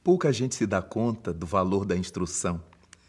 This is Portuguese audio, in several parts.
Pouca gente se dá conta do valor da instrução.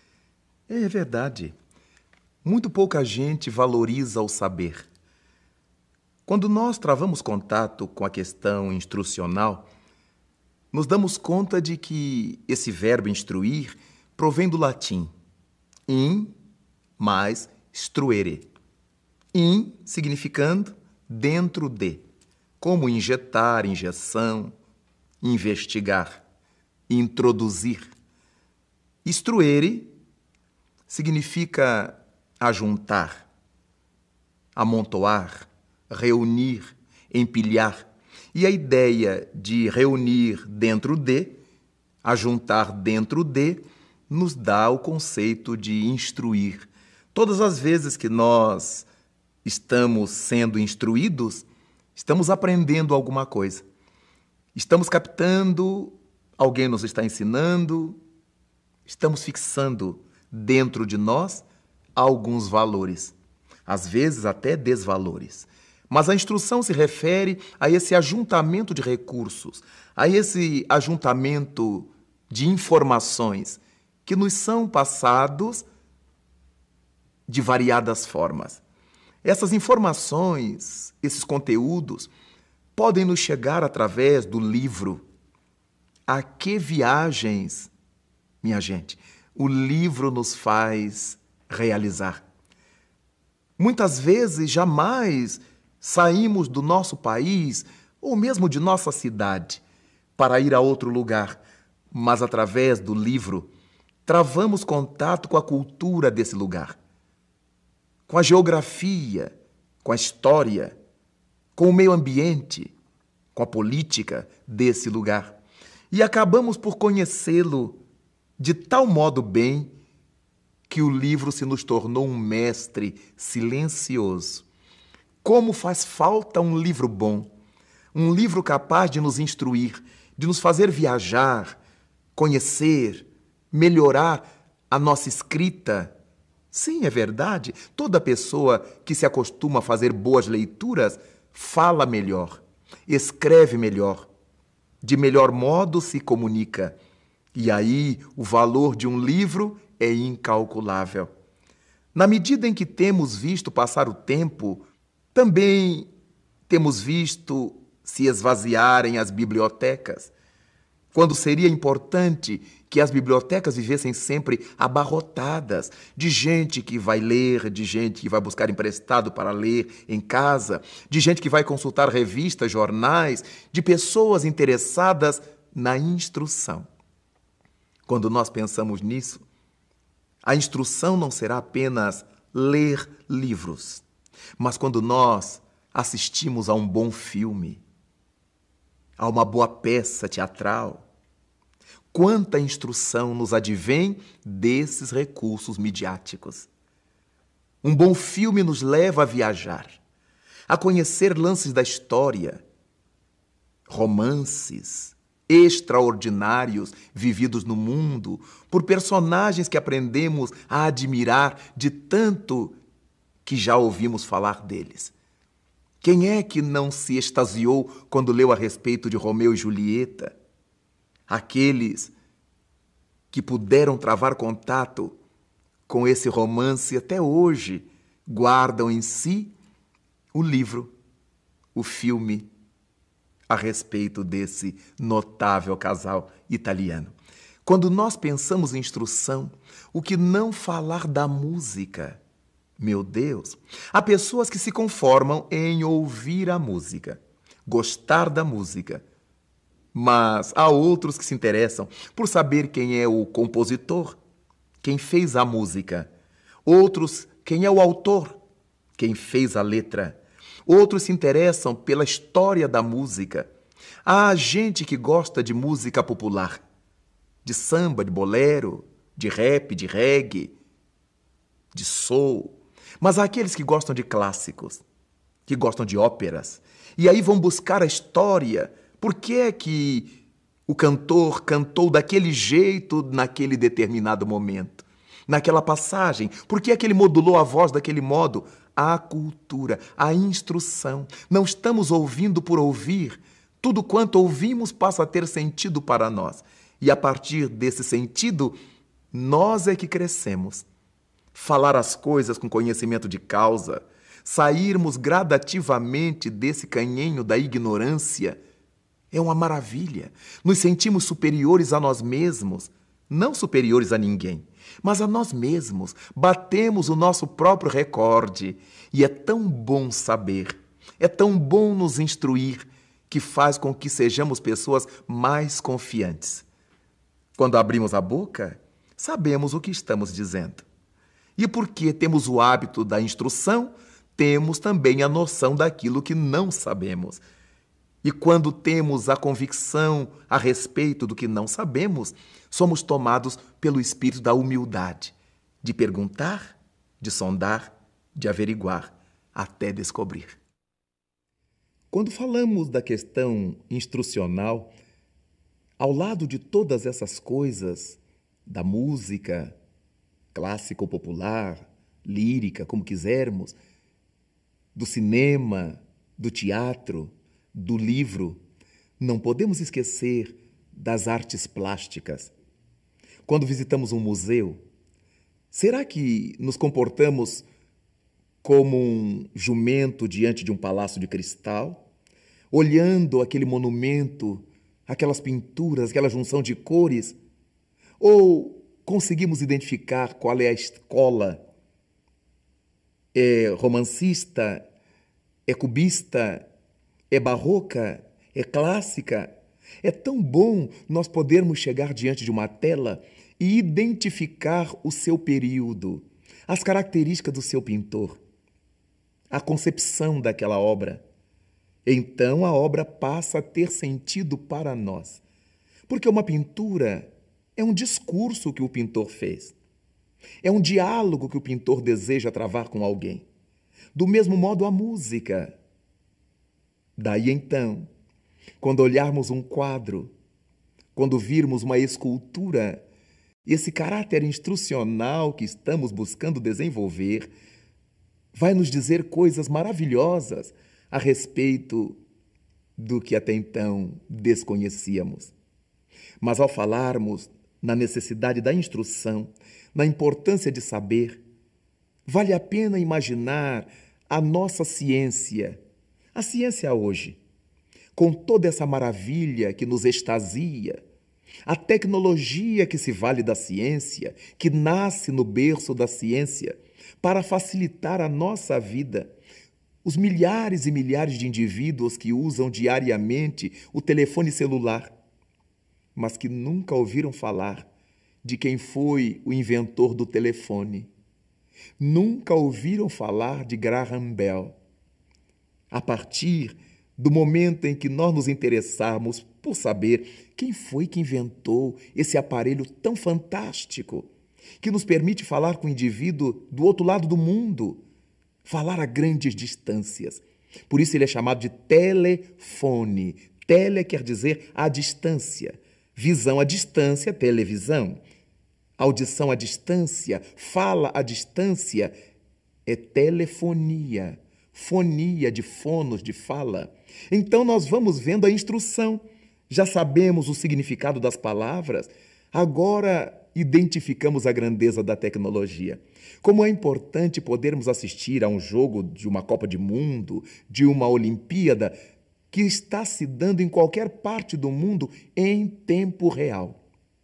É verdade. Muito pouca gente valoriza o saber. Quando nós travamos contato com a questão instrucional, nos damos conta de que esse verbo instruir provém do latim in mais struere. In significando dentro de, como injetar, injeção, investigar, introduzir. Struere significa ajuntar, amontoar, reunir, empilhar. E a ideia de reunir dentro de, ajuntar dentro de, nos dá o conceito de instruir. Todas as vezes que nós estamos sendo instruídos, estamos aprendendo alguma coisa. Estamos captando, alguém nos está ensinando, estamos fixando dentro de nós alguns valores, às vezes até desvalores. Mas a instrução se refere a esse ajuntamento de recursos, a esse ajuntamento de informações que nos são passados de variadas formas. Essas informações, esses conteúdos, podem nos chegar através do livro. A que viagens, minha gente, o livro nos faz realizar. Muitas vezes, jamais saímos do nosso país ou mesmo de nossa cidade para ir a outro lugar, mas através do livro travamos contato com a cultura desse lugar, com a geografia, com a história, com o meio ambiente, com a política desse lugar. E acabamos por conhecê-lo de tal modo bem que o livro se nos tornou um mestre silencioso. Como faz falta um livro bom, um livro capaz de nos instruir, de nos fazer viajar, conhecer, melhorar a nossa escrita. Sim, é verdade, toda pessoa que se acostuma a fazer boas leituras fala melhor, escreve melhor, de melhor modo se comunica. E aí o valor de um livro é incalculável. Na medida em que temos visto passar o tempo, também temos visto se esvaziarem as bibliotecas, quando seria importante que as bibliotecas vivessem sempre abarrotadas de gente que vai ler, de gente que vai buscar emprestado para ler em casa, de gente que vai consultar revistas, jornais, de pessoas interessadas na instrução. Quando nós pensamos nisso, a instrução não será apenas ler livros, mas quando nós assistimos a um bom filme, a uma boa peça teatral, quanta instrução nos advém desses recursos midiáticos. Um bom filme nos leva a viajar, a conhecer lances da história, romances extraordinários vividos no mundo por personagens que aprendemos a admirar de tanto que já ouvimos falar deles. Quem é que não se extasiou quando leu a respeito de Romeu e Julieta? Aqueles que puderam travar contato com esse romance até hoje guardam em si o livro, o filme a respeito desse notável casal italiano. Quando nós pensamos em instrução, o que não falar da música? Meu Deus, há pessoas que se conformam em ouvir a música, gostar da música, mas há outros que se interessam por saber quem é o compositor, quem fez a música, outros quem é o autor, quem fez a letra. Outros se interessam pela história da música. Há gente que gosta de música popular, de samba, de bolero, de rap, de reggae, de soul. Mas há aqueles que gostam de clássicos, que gostam de óperas. E aí vão buscar a história. Por que é que o cantor cantou daquele jeito naquele determinado momento? Naquela passagem? Por que é que ele modulou a voz daquele modo? A cultura, a instrução. Não estamos ouvindo por ouvir. Tudo quanto ouvimos passa a ter sentido para nós. E a partir desse sentido, nós é que crescemos. Falar as coisas com conhecimento de causa, sairmos gradativamente desse canhenho da ignorância, é uma maravilha. Nos sentimos superiores a nós mesmos, não superiores a ninguém, mas a nós mesmos. Batemos o nosso próprio recorde. E é tão bom saber, é tão bom nos instruir, que faz com que sejamos pessoas mais confiantes. Quando abrimos a boca, sabemos o que estamos dizendo. E porque temos o hábito da instrução, temos também a noção daquilo que não sabemos. E quando temos a convicção a respeito do que não sabemos, somos tomados pelo espírito da humildade, de perguntar, de sondar, de averiguar, até descobrir. Quando falamos da questão instrucional, ao lado de todas essas coisas, da música, clássica ou popular, lírica, como quisermos, do cinema, do teatro, do livro, não podemos esquecer das artes plásticas. Quando visitamos um museu, será que nos comportamos como um jumento diante de um palácio de cristal, olhando aquele monumento, aquelas pinturas, aquela junção de cores? Ou conseguimos identificar qual é a escola? É romancista? É cubista? É barroca? É clássica? É tão bom nós podermos chegar diante de uma tela e identificar o seu período, as características do seu pintor, a concepção daquela obra. Então a obra passa a ter sentido para nós. Porque uma pintura é um discurso que o pintor fez. É um diálogo que o pintor deseja travar com alguém. Do mesmo modo a música. Daí então, quando olharmos um quadro, quando virmos uma escultura, esse caráter instrucional que estamos buscando desenvolver vai nos dizer coisas maravilhosas a respeito do que até então desconhecíamos. Mas ao falarmos na necessidade da instrução, na importância de saber, vale a pena imaginar a nossa ciência, a ciência hoje, com toda essa maravilha que nos extasia, a tecnologia que se vale da ciência, que nasce no berço da ciência, para facilitar a nossa vida. Os milhares e milhares de indivíduos que usam diariamente o telefone celular, mas que nunca ouviram falar de quem foi o inventor do telefone. Nunca ouviram falar de Graham Bell. A partir do momento em que nós nos interessarmos por saber quem foi que inventou esse aparelho tão fantástico, que nos permite falar com o indivíduo do outro lado do mundo, falar a grandes distâncias. Por isso ele é chamado de telefone. Tele quer dizer à distância. Visão à distância, televisão. Audição à distância, fala à distância, é telefonia. Fonia, de fonos, de fala. Então nós vamos vendo a instrução. Já sabemos o significado das palavras. Agora identificamos a grandeza da tecnologia. Como é importante podermos assistir a um jogo de uma Copa do Mundo, de uma Olimpíada, que está se dando em qualquer parte do mundo em tempo real.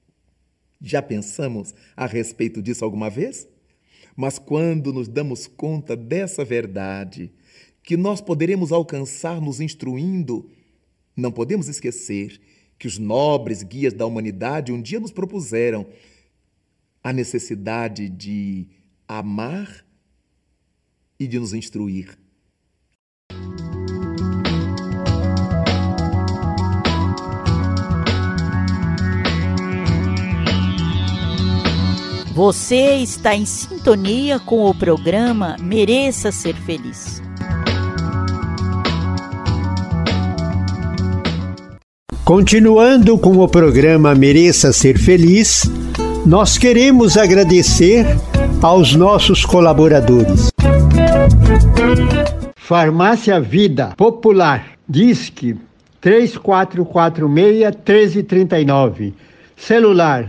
Já pensamos a respeito disso alguma vez? Mas quando nos damos conta dessa verdade, que nós poderemos alcançar nos instruindo, não podemos esquecer que os nobres guias da humanidade um dia nos propuseram a necessidade de amar e de nos instruir. Você está em sintonia com o programa Mereça Ser Feliz. Continuando com o programa Mereça Ser Feliz, nós queremos agradecer aos nossos colaboradores. Farmácia Vida Popular, DISC 3446-1339. Celular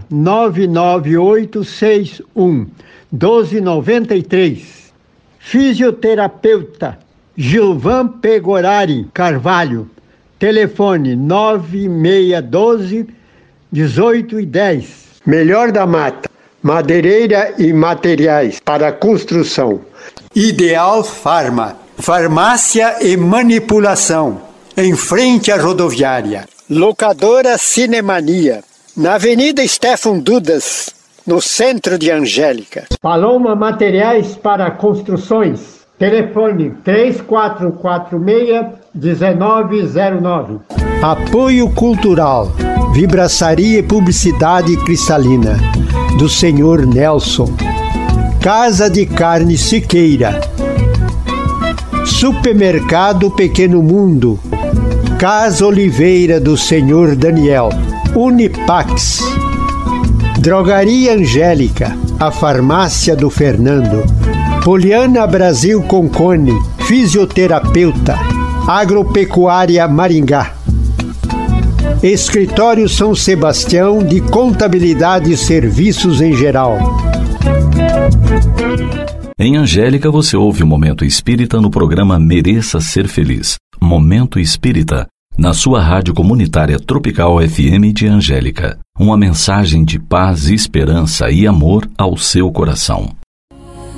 99861-1293. Fisioterapeuta Gilvan Pegorari Carvalho. Telefone 9612-1810. Melhor da Mata, madeireira e materiais para construção. Ideal Farma, farmácia e manipulação, em frente à rodoviária. Locadora Cinemania, na Avenida Stefan Dudas, no centro de Angélica. Paloma Materiais para Construções. Telefone 3446-1909. Apoio Cultural, Vibraçaria e Publicidade Cristalina, do Senhor Nelson. Casa de Carne Siqueira. Supermercado Pequeno Mundo. Casa Oliveira do Senhor Daniel. Unipax. Drogaria Angélica, a farmácia do Fernando. Poliana Brasil Concone, fisioterapeuta. Agropecuária Maringá. Escritório São Sebastião de Contabilidade e Serviços em Geral. Em Angélica você ouve o Momento Espírita no programa Mereça Ser Feliz. Momento Espírita, na sua rádio comunitária Tropical FM de Angélica. Uma mensagem de paz, esperança e amor ao seu coração.